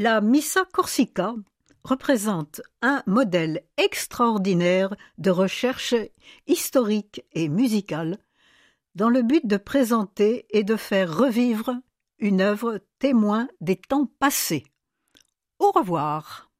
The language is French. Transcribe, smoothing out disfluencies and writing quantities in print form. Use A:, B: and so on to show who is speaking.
A: La Missa Corsica représente un modèle extraordinaire de recherche historique et musicale dans le but de présenter et de faire revivre une œuvre témoin des temps passés. Au revoir.